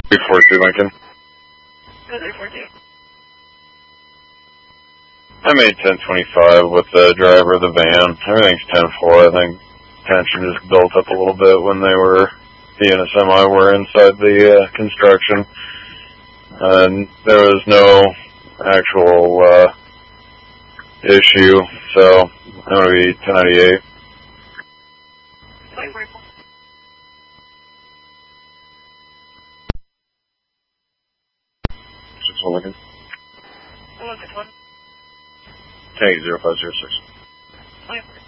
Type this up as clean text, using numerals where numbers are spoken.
342 Lincoln. 342. I made 1025 with the driver of the van. Everything's 10-4. I think tension just built up a little bit when he and a semi were inside the construction. And there was no actual issue, so I'm going to be 1098. 61 Lincoln. 161. Tank 0506.